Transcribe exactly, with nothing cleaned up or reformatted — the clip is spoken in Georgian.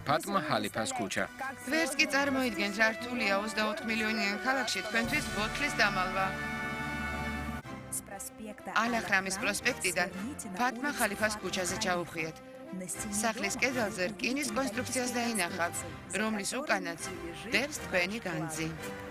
ფატმა ხალიფას ქუჩა. ვერც კი წარმოიდგენთ, რა რთულია ოცდაოთხ მილიონიან ქალაქში თქვენთვის ბოთლის დამალვა. ალახრამის პროსპექტიდან ფატმა ხალიფას ქუჩაზე ჩაუხვიეთ. სახლის კედელზე რკინის კონსტრუქციას დაინახავთ, რომლის უკანაც დევს თქვენი განძი.